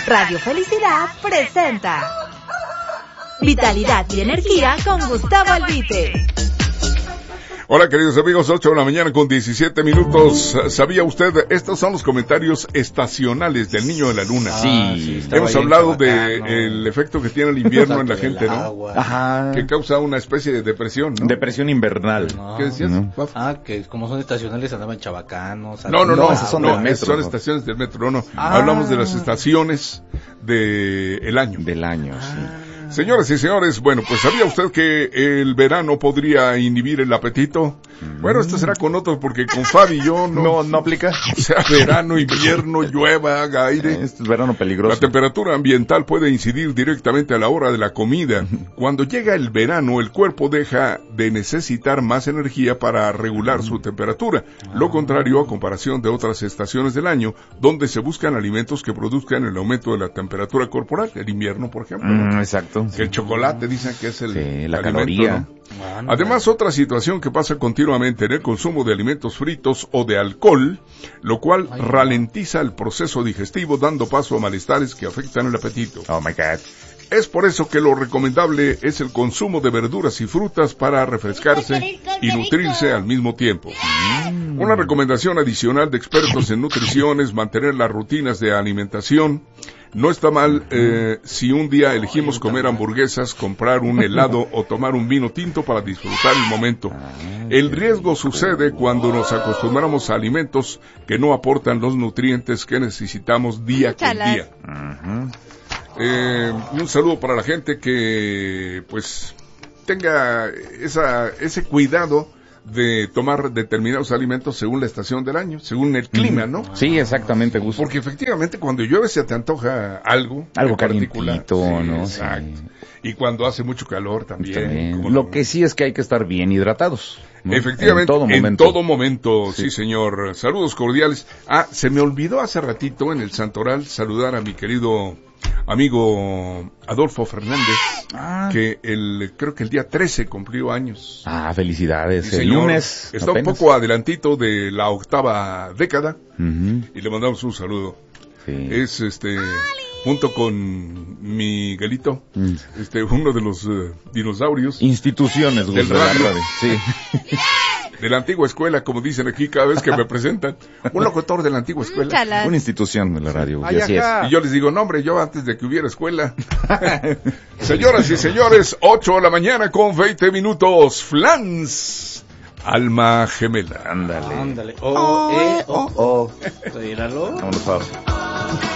Radio Felicidad presenta Vitalidad y Energía con Gustavo Albite. Hola queridos amigos, 8 de la mañana con 17 minutos. ¿Sabía usted? Estos son los comentarios estacionales del niño de la luna. Sí. Hemos hablado del efecto que tiene el invierno en la gente, ¿no? Ajá. Que causa una especie de depresión, ¿no? Depresión invernal. No. ¿Qué decías? No. Que como son estacionales andaban chabacanos. No, esas son del metro, son ¿no? estaciones del metro, no. Hablamos de las estaciones del año. Del año, sí. Señoras y señores, bueno, pues ¿sabía usted que el verano podría inhibir el apetito? Bueno, esto será con otros porque con Fabi y yo No aplica. O sea, verano, invierno, llueva, haga aire. Este es verano peligroso. La temperatura ambiental puede incidir directamente a la hora de la comida. Cuando llega el verano, el cuerpo deja de necesitar más energía para regular su temperatura. Lo contrario a comparación de otras estaciones del año, donde se buscan alimentos que produzcan el aumento de la temperatura corporal. El invierno, por ejemplo. Exacto. Que el chocolate dicen que es el la alimento, caloría. ¿no? Además, otra situación que pasa continuamente en el consumo de alimentos fritos o de alcohol, lo cual ralentiza el proceso digestivo, dando paso a malestares que afectan el apetito. Oh my God. Es por eso que lo recomendable es el consumo de verduras y frutas para refrescarse y nutrirse al mismo tiempo. Una recomendación adicional de expertos en nutrición es mantener las rutinas de alimentación. No está mal si un día elegimos comer hamburguesas, comprar un helado o tomar un vino tinto para disfrutar el momento. El riesgo sucede cuando nos acostumbramos a alimentos que no aportan los nutrientes que necesitamos día con día. Un saludo para la gente que pues tenga ese cuidado de tomar determinados alimentos según la estación del año, según el clima, ¿no? Sí, exactamente, Gusto. Porque efectivamente cuando llueve se te antoja algo calientito, sí, ¿no? Exacto. Sí. Y cuando hace mucho calor también. Lo que sí es que hay que estar bien hidratados, ¿no? Efectivamente, en todo momento, sí señor. Saludos cordiales. Se me olvidó hace ratito en el Santoral saludar a mi querido amigo Adolfo Fernández, que creo que el día 13 cumplió años. Felicidades. Sí, el lunes. Está apenas. un poco adelantito de la 8ª década, y le mandamos un saludo. Sí. Es junto con Miguelito, uno de los dinosaurios. Instituciones, del Gusto, de la radio. radio. Sí. De la antigua escuela, como dicen aquí cada vez que me presentan. Un locutor de la antigua escuela. Una institución de la radio. Y así es. Y yo les digo, no hombre, yo antes de que hubiera escuela. Señoras y señores, 8 de la mañana con 20 minutos. Flans. Alma gemela. Ándale. Ándale. Míralo. Vámonos, Pablo.